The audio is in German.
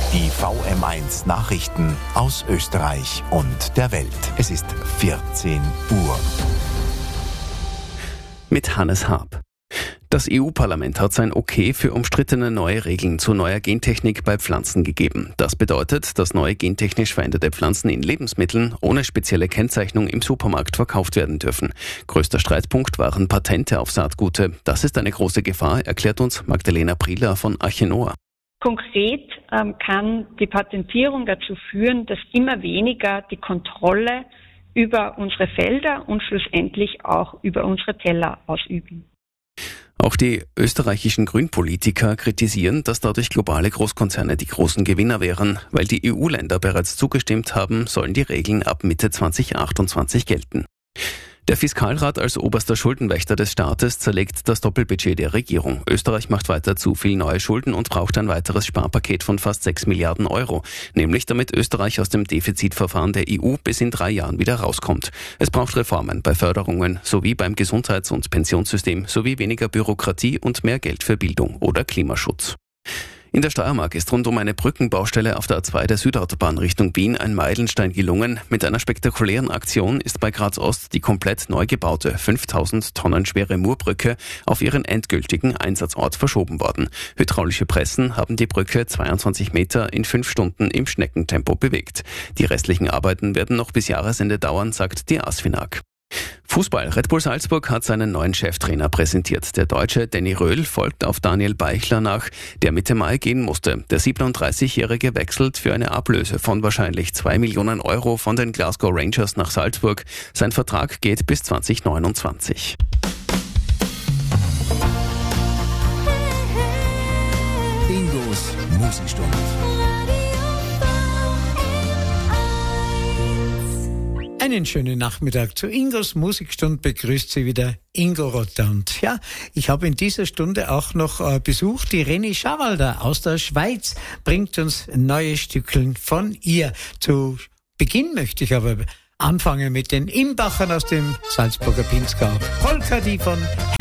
Die VM1 Nachrichten aus Österreich und der Welt. Es ist 14 Uhr. Mit Hannes Haab. Das EU-Parlament hat sein Okay für umstrittene neue Regeln zu neuer Gentechnik bei Pflanzen gegeben. Das bedeutet, dass neue gentechnisch veränderte Pflanzen in Lebensmitteln ohne spezielle Kennzeichnung im Supermarkt verkauft werden dürfen. Größter Streitpunkt waren Patente auf Saatgute. Das ist eine große Gefahr, erklärt uns Magdalena Prieler von Archenoa. Konkret kann die Patentierung dazu führen, dass immer weniger die Kontrolle über unsere Felder und schlussendlich auch über unsere Teller ausüben. Auch die österreichischen Grünpolitiker kritisieren, dass dadurch globale Großkonzerne die großen Gewinner wären. Weil die EU-Länder bereits zugestimmt haben, sollen die Regeln ab Mitte 2028 gelten. Der Fiskalrat als oberster Schuldenwächter des Staates zerlegt das Doppelbudget der Regierung. Österreich macht weiter zu viel neue Schulden und braucht ein weiteres Sparpaket von fast 6 Milliarden Euro. Nämlich damit Österreich aus dem Defizitverfahren der EU bis in 3 Jahren wieder rauskommt. Es braucht Reformen bei Förderungen sowie beim Gesundheits- und Pensionssystem sowie weniger Bürokratie und mehr Geld für Bildung oder Klimaschutz. In der Steiermark ist rund um eine Brückenbaustelle auf der A2 der Südautobahn Richtung Wien ein Meilenstein gelungen. Mit einer spektakulären Aktion ist bei Graz Ost die komplett neu gebaute 5000 Tonnen schwere Murbrücke auf ihren endgültigen Einsatzort verschoben worden. Hydraulische Pressen haben die Brücke 22 Meter in 5 Stunden im Schneckentempo bewegt. Die restlichen Arbeiten werden noch bis Jahresende dauern, sagt die ASFINAG. Fußball. Red Bull Salzburg hat seinen neuen Cheftrainer präsentiert. Der Deutsche Danny Röhl folgt auf Daniel Beichler nach, der Mitte Mai gehen musste. Der 37-Jährige wechselt für eine Ablöse von wahrscheinlich 2 Millionen Euro von den Glasgow Rangers nach Salzburg. Sein Vertrag geht bis 2029. Ingos Musikstunde. Einen schönen Nachmittag zu Ingos Musikstunde, begrüßt Sie wieder Ingo Rotter. Und ja, ich habe in dieser Stunde auch noch Besuch. Die René Schawalder aus der Schweiz bringt uns neue Stückeln von ihr. Zu Beginn möchte ich aber anfangen mit den Imbachern aus dem Salzburger Pinzgau. Polka, die von